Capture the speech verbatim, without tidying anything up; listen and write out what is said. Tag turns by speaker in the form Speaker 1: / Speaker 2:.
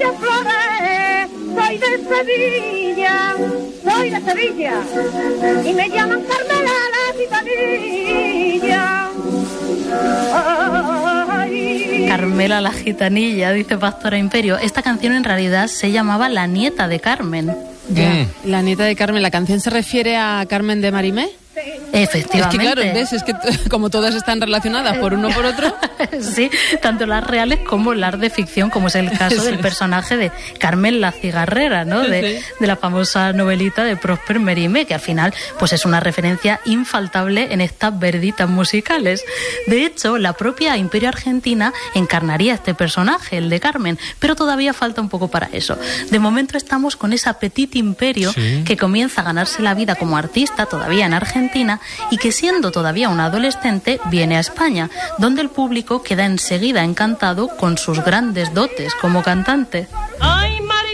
Speaker 1: muchas flores, soy de Sevilla, soy de Sevilla, y me llaman Carmela la gitanilla. Ay.
Speaker 2: Carmela la gitanilla, dice Pastora Imperio. Esta canción en realidad se llamaba La nieta de Carmen.
Speaker 3: Ya, mm. La nieta de Carmen, ¿la canción se refiere a Carmen de Marimé?
Speaker 2: Efectivamente.
Speaker 3: Es que claro, ¿ves? Es que t- como todas están relacionadas por uno por otro.
Speaker 2: Sí, tanto las reales como las de ficción, como es el caso del personaje de Carmen la cigarrera, ¿no? De,
Speaker 3: Sí.
Speaker 2: de la famosa novelita de Prosper Mérimée, que al final pues es una referencia infaltable en estas verditas musicales. De hecho, la propia Imperio Argentina encarnaría este personaje, el de Carmen, pero todavía falta un poco para eso. De momento estamos con esa Petit Imperio, sí, que comienza a ganarse la vida como artista todavía en Argentina, y que siendo todavía una adolescente viene a España, donde el público queda enseguida encantado con sus grandes dotes como cantante.